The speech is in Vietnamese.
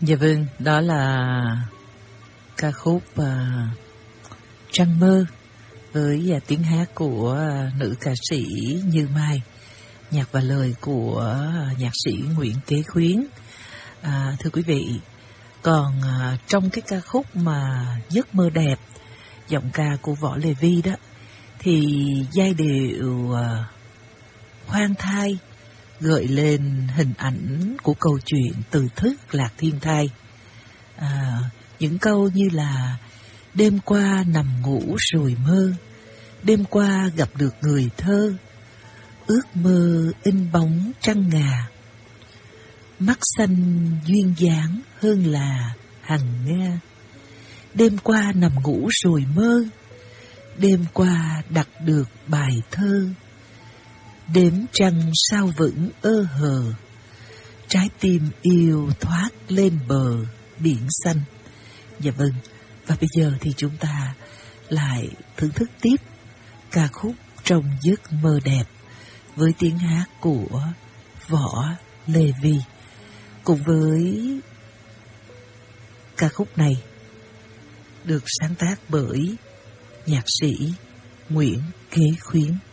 Dạ vâng, đó là ca khúc Trăng Mơ với tiếng hát của nữ ca sĩ Như Mai, nhạc và lời của nhạc sĩ Nguyễn Kế Khuyến. Thưa quý vị, còn trong cái ca khúc mà Giấc Mơ Đẹp, giọng ca của Võ Lê Vi đó, thì giai điệu khoan thai gợi lên hình ảnh của câu chuyện Từ Thức Lạc Thiên Thai. Những câu như là: đêm qua nằm ngủ rồi mơ, đêm qua gặp được người thơ, ước mơ in bóng trăng ngà, mắt xanh duyên dáng hơn là hằng nga. Đêm qua nằm ngủ rồi mơ, đêm qua đặt được bài thơ, đếm trăng sao vẫn ơ hờ, trái tim yêu thoát lên bờ biển xanh. Dạ vâng, và bây giờ thì chúng ta lại thưởng thức tiếp ca khúc Trong Giấc Mơ Đẹp với tiếng hát của Võ Lê Vi. Cùng với ca khúc này được sáng tác bởi nhạc sĩ Nguyễn Kế Khuyến.